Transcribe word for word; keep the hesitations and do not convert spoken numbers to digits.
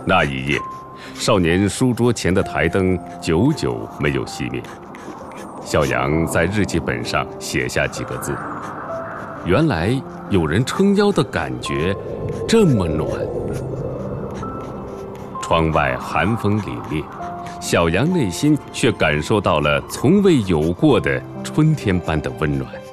那一夜，少年书桌前的台灯久久没有熄灭。小杨在日记本上写下几个字：原来有人撑腰的感觉这么暖。窗外寒风凛冽，小杨内心却感受到了从未有过的春天般的温暖。